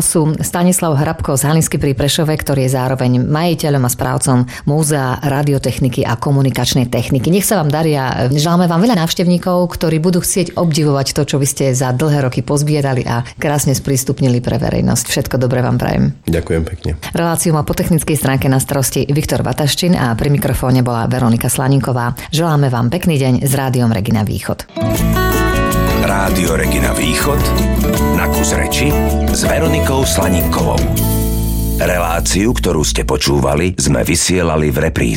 hlasu Stanislav Hrabko z Halinsky pri Prešove, ktorý je zároveň majiteľom a správcom Múzea radiotechniky a komunikačnej techniky. Nech sa vám daria. Želáme vám veľa návštevníkov, ktorí budú chcieť obdivovať to, čo vy ste za dlhé roky pozbierali a krásne sprístupnili pre verejnosť. Všetko dobré vám prajem. Ďakujem pekne. Reláciu má po technickej stránke na starosti Viktor Vataščin a pri mikrofóne bola Veronika Slaninková. Želáme vám pekný deň s Rádiom Regina Východ. Rádio Regina Východ na kus reči s Veronikou Slaninkovou. Reláciu, ktorú ste počúvali, sme vysielali v repríze.